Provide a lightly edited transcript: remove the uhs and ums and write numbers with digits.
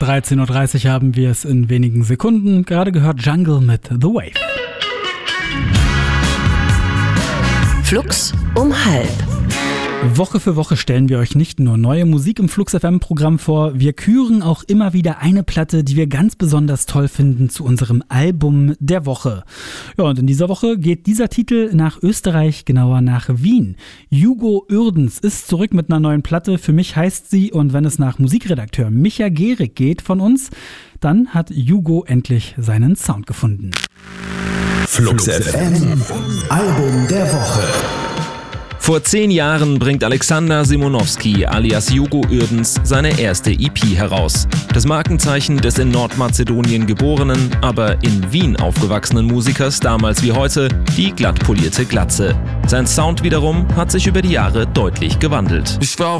13.30 Uhr haben wir es in wenigen Sekunden. Gerade gehört Jungle mit The Wave. Flux um 12:30. Woche für Woche stellen wir euch nicht nur neue Musik im Flux FM-Programm vor, wir küren auch immer wieder eine Platte, die wir ganz besonders toll finden, zu unserem Album der Woche. Ja, und in dieser Woche geht dieser Titel nach Österreich, genauer nach Wien. Hugo Uerdens ist zurück mit einer neuen Platte. Für mich heißt sie, und wenn es nach Musikredakteur Micha Gehrig geht von uns, dann hat Hugo endlich seinen Sound gefunden. Flux FM Album der Woche. Vor 10 Jahren bringt Alexander Simonowski alias Hugo Uerdens seine erste EP heraus. Das Markenzeichen des in Nordmazedonien geborenen, aber in Wien aufgewachsenen Musikers, damals wie heute, die glatt polierte Glatze. Sein Sound wiederum hat sich über die Jahre deutlich gewandelt. Ich war